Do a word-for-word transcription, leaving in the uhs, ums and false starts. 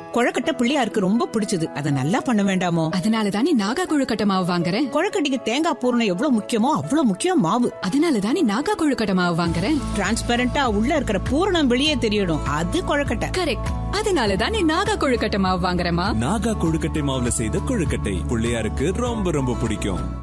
கொழுக்கட்டை பிள்ளையாருக்கு ரொம்ப பிடிச்சது. அத நல்லா பண்ண வேண்டாமோ? அதனாலதானே நாகா கொழுக்கட்டை மாவு வாங்குறேன். கொழுக்கட்டைக்கு தேங்காய் பூரணம் எவ்வளவு முக்கியமோ அவ்வளவு முக்கியம் மாவு. அதனாலதானே நாகா கொழுக்கட்டை மாவு வாங்குறேன். டிரான்ஸ்பரண்டா உள்ள இருக்கிற பூரணம் வெளியே தெரியணும். அது கொழுக்கட்டை. கரெக்ட். அதனாலதானே நாகா கொழுக்கட்டை மாவு வாங்குறேமா. நாகா கொழுக்கட்டை மாவுல செய்த கொழுக்கட்டை பிள்ளையாருக்கு ரொம்ப ரொம்ப பிடிக்கும்.